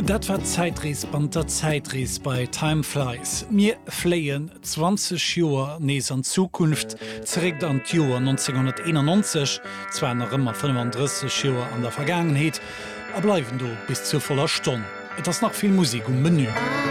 Dat war Zeitreesband der Zeitrees bei Time Flies. Mir fleien 20 Joer nees an Zukunft zerregt an Joer 1991, zwar noch immer 35 Joer an der Vergangenheit, a bleiwen du bis zu voller Stunde. Et ass nach viel Musik Menü.